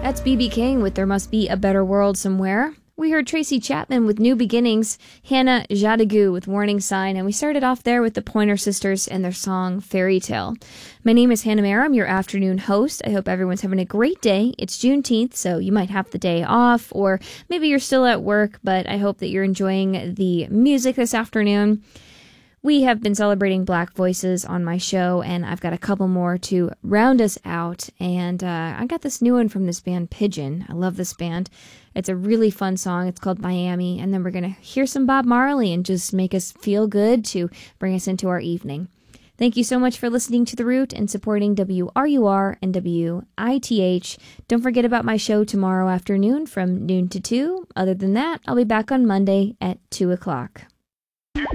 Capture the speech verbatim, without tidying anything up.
That's B B King with There Must Be a Better World Somewhere. We heard Tracy Chapman with New Beginnings, Hannah Jadagoo with Warning Sign, and we started off there with the Pointer Sisters and their song Fairy Tale. My name is Hannah Mara. I'm your afternoon host. I hope everyone's having a great day. It's Juneteenth, so you might have the day off, or maybe you're still at work, but I hope that you're enjoying the music this afternoon. We have been celebrating Black Voices on my show, and I've got a couple more to round us out. And uh, I got this new one from this band, Pigeon. I love this band. It's a really fun song. It's called Miami. And then we're going to hear some Bob Marley and just make us feel good to bring us into our evening. Thank you so much for listening to The Root and supporting W R U R and W I T H. Don't forget about my show tomorrow afternoon from noon to two. Other than that, I'll be back on Monday at two o'clock.